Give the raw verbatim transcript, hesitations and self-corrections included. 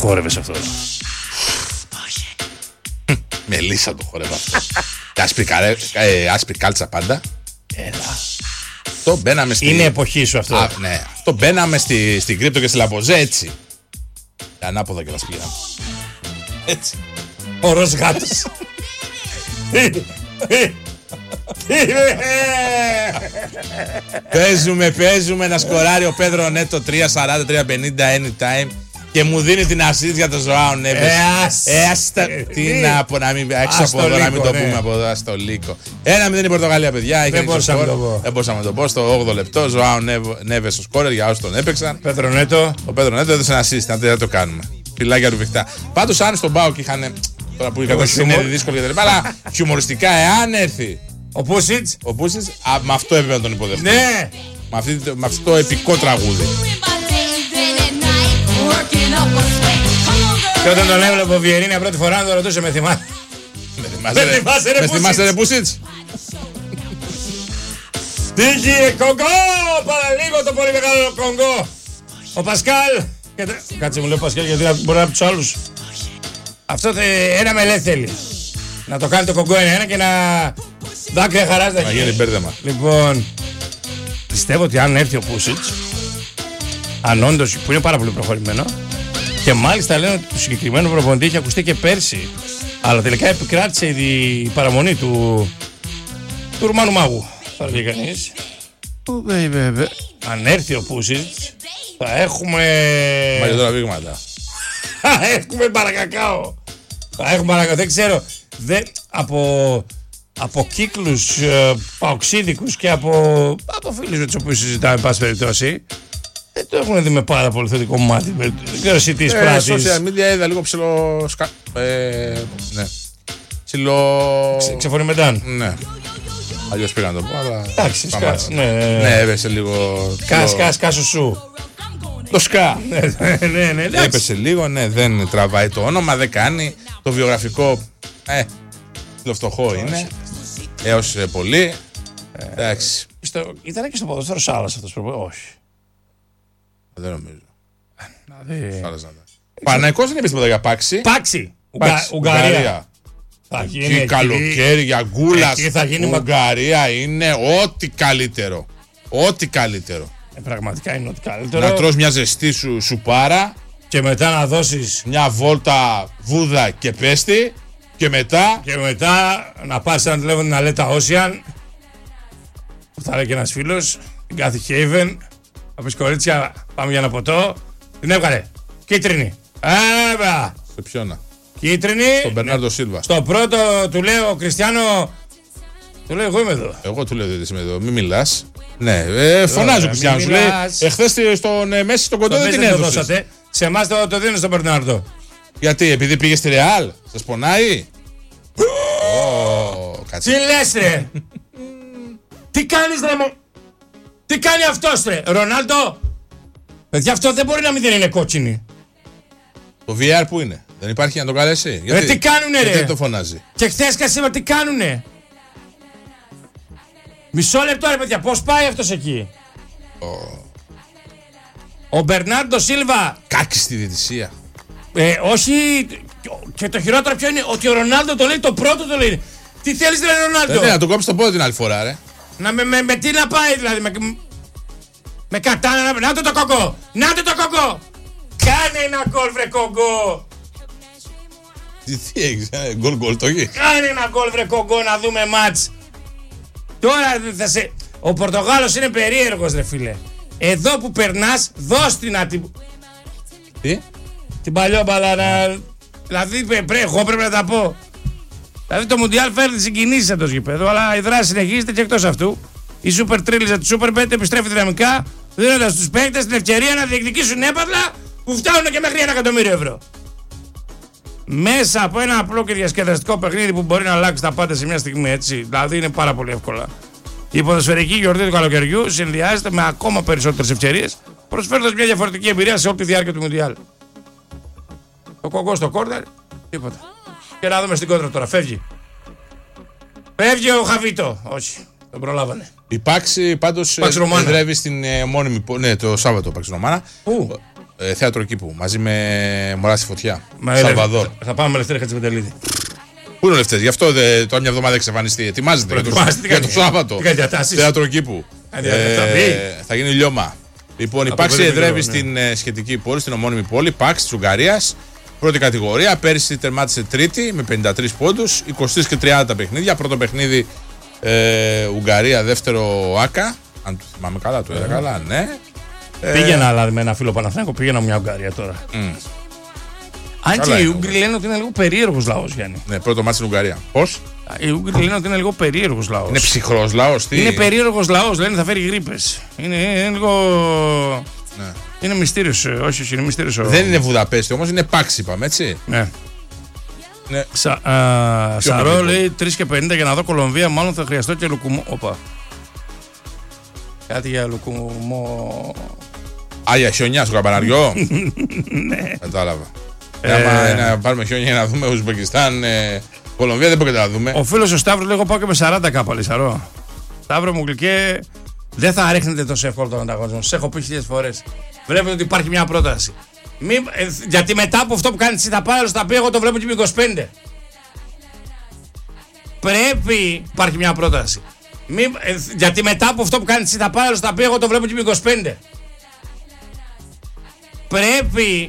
χόρευες αυτό? Μελίσσα το χόρευα αυτό. Άσπρη κάλτσα πάντα. Έλα. Αυτό μπαίναμε στη... Είναι εποχή σου αυτό. Α, ναι. Αυτό μπαίναμε στη, στην Κρύπτο και στη Λαμποζέ έτσι. Και ανάποδα και τα σπίγαμε. Έτσι. Ορός γάτος. Παίζουμε, παίζουμε να σκοράρει ο Πέδρο Νέτο τρία σαράντα τρία πενήντα anytime και μου δίνει την assist για το Ζωάο Νέβες. Έστα, τι να πω, να μην έξω από εδώ, να μην το πούμε από εδώ, στο Λύκο. Ένα μηδέν η Πορτογαλία, παιδιά. Δεν μπορούσα να το πω. Δεν μπορούσα να το πω. Στο όγδοο λεπτό, Ζωάο Νέβες ο σκόρερ για όσοι τον έπαιξαν. Πέδρο Νέτο. Ο Πέδρο Νέτο έδωσε ένα assist, δεν το κάνουμε. Φιλάκια του Βιχτά. Πάντως αν στον Πάοκ είχαν. Τώρα που η κατάσταση είναι δύσκολη και τα λοιπά, αλλά χιουμοριστικά, εάν έρθει ο Πούσιτς, ο Πούσιτς, α, με αυτό έπρεπε να τον υποδεχτεί. ναι, με, αυτή, με αυτό το επικό τραγούδι. Και όταν τον έβλεπε ο Βιερίνια πρώτη φορά να τον ρωτούσε, με θυμάσαι? Με θυμάσαι ρε Πούσιτς? Τύχη Κονγκό, παραλίγο το πολύ μεγάλο Κονγκό. Ο Πασκάλ, κάτσε μου λέει ο Πασκάλ γιατί μπορεί να πει τους άλλους. Αυτό ένα μελέ θέλει. Να το κάνει το Κονγκό ένα-ένα και να δάκρυα χαράς να γίνει μπέρδεμα. Λοιπόν, πιστεύω ότι αν έρθει ο Πούσιτς, αν όντως, που είναι πάρα πολύ προχωρημένο, και μάλιστα λένε ότι το συγκεκριμένο προπονητή είχε ακουστεί και πέρσι, αλλά τελικά επικράτησε η παραμονή του του Ρουμάνου μάγου, θα λέγει κανείς. Αν έρθει ο Πούσιτς, θα έχουμε... Μαγιωτόρα βήγματα. Θα έχουμε παρακακάο. Θα έχουμε παρακακάο, δεν ξέρω. Δεν, από, από κύκλους ε, παοξίδικους και από, από φίλους με τους οποίους συζητάμε, πάση περιπτώσει, δεν το έχουν δει με πάρα πολύ θετικό μάτι. Δεν ξέρω εσύ τι εισπράττεις. Ε, social media είδα λίγο ψηλό... Σκα... Ε, ναι. Ψηλό... Ξε, ξεφορημετάν. Ναι. Αλλιώς πήγα να το πω, αλλά... Εντάξει, σκάς. Ναι, ναι, ναι. Ναι, έπεσε λίγο... Σκά, σκά, σκά σου σου. Το σκά. Ναι, ναι, ναι. Έπεσε λίγο, ναι, δεν τραβάει το όνομα, δεν κάνει. Το βιογραφικό, ε, φτωχό είναι. Έως ε, πολύ. Ε, εντάξει. Στο, ήταν και στο ποδόσφαιρο Σάλλας αυτός πρέπει, όχι. Δεν νομίζω. Δηλαδή... Παναϊκός δεν είπε τίποτα για Πάξη. Πάξη. Πάξη. Ουγγαρία. Ουγγαρία. Θα γίνει εκεί καλοκαίρι για γκούλας. γίνει... Ουγγαρία είναι ό,τι καλύτερο. Ό,τι καλύτερο. Ε, πραγματικά είναι ό,τι καλύτερο. Να τρως μια ζεστή σου σουπάρα. Και μετά να δώσεις μια βόλτα βούδα και πέστη. Και μετά. Και μετά να πας ένα τηλέφωνο να λέει τα Ocean. Που θα λέει και ένας φίλος. Την Κάθη Haven. Θα πεις κορίτσια, πάμε για ένα ποτό. Την έβγαλε. Κίτρινη. Έβα. Σε ποιόνα? Κίτρινη. Στον Μπερνάρντο Σίλβα. Στο πρώτο του λέω ο Κριστιάνο. Του λέω εγώ είμαι εδώ. Εγώ του λέω δεν είμαι εδώ. Μην μιλάς. Ναι, ε, φωνάζει ο Κριστιάνο. Σου λέει εχθές στον ε, Μέση στον κοντό δεν την έδωσες. Σε εμάς το, το δίνω στον Μπερνάρντο. Γιατί, επειδή πήγε στη Ρεάλ, σας πονάει? oh, Τι λες ρε? Τι κάνεις ρε μου? Τι κάνει αυτός ρε? Ρονάλντο? Παιδιά αυτό δεν μπορεί να μην δεν είναι κότσινη. Το βι αρ που είναι? Δεν υπάρχει να το καλέσει? Γιατί, ρε τι κάνουνε γιατί ρε? δεν το φωνάζει? Και χθες και σήμερα τι κάνουνε? Μισό λεπτό ρε παιδιά, πώς πάει αυτός εκεί? Oh. Ο Μπερνάρντο Σίλβα. Κάκι στη διαιτησία. Ε, όχι. Και το χειρότερο ποιο είναι? Ότι ο Ρονάλντο το λέει, το πρώτο το λέει. Τι θέλεις ρε Ρονάλντο? Δεν να τον κόψει το πόδι την άλλη φορά ρε. Να με, με, με τι να πάει δηλαδή? Με, με κατάνα να... Να το το κόκκο! Να το το κόκκο! Κάνε ένα γκολ βρε κόκκο! Τι, τι έχεις, ε, γκολ γκολ το έχεις? Κάνε ένα γκολ βρε κόκκο να δούμε μάτς. Τώρα θα σε... Ο Πορτογάλος είναι περίεργος ρε φίλε. Εδώ που περνάς, δώσ' την να την... Τι? Την παλιόμπαλα να... Δηλαδή πρέ, εγώ πρέπει να τα πω. Δηλαδή το Μουντιάλ φέρνει συγκινήσεις εντός γηπέδου, αλλά η δράση συνεχίζεται και εκτός αυτού. Η Super Τρίλιζα του Super Bet επιστρέφει δυναμικά, δίνοντας στους παίκτες την ευκαιρία να διεκδικήσουν έπαθλα που φτάνουν και μέχρι ένα εκατομμύριο ευρώ. Μέσα από ένα απλό και διασκεδαστικό παιχνίδι που μπορεί να αλλάξει τα πάντα σε μια στιγμή, έτσι. Δηλαδή είναι πάρα πολύ εύκολα. Η ποδοσφαιρική γιορτή του καλοκαιριού συνδυάζεται με ακόμα περισσότερες ευκαιρίες, προσφέροντας μια διαφορετική εμπειρία σε όλη τη διάρκεια του Μουντιάλ. Το κόκκο στο κόρνερ, τίποτα. Και να δούμε στην κόντρα τώρα, φεύγει. Φεύγει ο Χαβίτο. Όχι, τον προλάβανε. Η Πάξη πάντως εδρεύει στην ε, μόνιμη. Ναι, το Σάββατο Πάξη Ρωμάνα. Πού? Ε, θέατρο κήπου μαζί με Μωρά στη Φωτιά. Μα Σαλβαδόρ. Θα, θα πάμε με Λευτέρη Χατζηπετελίδη. Πού είναι ο Λευτέρης, γι' αυτό δε, τώρα μια εβδομάδα εξαφανιστεί. Ετοιμάζεται για το Σάββατο. Θέατρο κήπου. Ε, θα γίνει λιώμα. Λοιπόν, η Παξ εδρεύει στην ε, σχετική πόλη, στην ομώνυμη πόλη, Παξ της Ουγγαρίας. Πρώτη κατηγορία. Πέρυσι τερμάτισε τρίτη με πενήντα τρεις πόντους. είκοσι τρία και τριάντα τα παιχνίδια. Πρώτο παιχνίδι ε, Ουγγαρία, δεύτερο Άκα. Αν το θυμάμαι καλά, το είδα καλά, ναι. Πήγαινα αλλά με ένα φίλο Παναθηναϊκό, πήγαινα μια Ουγγαρία τώρα. Mm. Αν και οι Ούγγροι λένε ότι είναι λίγο περίεργος λαός, Γιάννη. Ναι, πρώτο μάτι στην Ουγγαρία. Πώς? Οι Ούγγροι λένε ότι είναι λίγο περίεργος λαός. Είναι ψυχρός λαός, τι? Είναι περίεργος λαός, λένε θα φέρει γρίπες. Είναι, είναι λίγο. Ναι. Είναι μυστήριος, όχι, όχι, είναι μυστήριος. Δεν είναι Βουδαπέστη όμως, είναι Παξ, είπαμε, έτσι. Ναι. Ναι. Σα, α, Σαρό λέει τρεις και πενήντα για να δω Κολομβία, μάλλον θα χρειαστώ και λουκουμό. Όπα. Κάτι για λουκουμό. Α, για χιονιά στο καμπαναριό. Ναι. Κατάλαβα. Ε, άμα είναι να πάρουμε χιόνια για να δούμε Ουσμπεκιστάν, ε, Κολομβία δεν μπορούμε να δούμε. Ο φίλος ο Σταύρος λέει: εγώ πάω και με σαράντα κάπα, Σαρό. Σταύρο μου γλυκέ, δεν θα ρίχνετε τόσο εύκολο τον ανταγωνισμό. Σας έχω πει χίλιες φορές. Βλέπετε ότι υπάρχει μια πρόταση. Μη, ε, γιατί μετά από αυτό που κάνετε εσύ θα πάει, θα πει: εγώ το βλέπω και με είκοσι πέντε. Πρέπει, υπάρχει μια πρόταση. Μη, ε, γιατί μετά από αυτό που κάνετε εσύ θα πάει, θα πει: εγώ το βλέπω και με είκοσι πέντε. Πρέπει,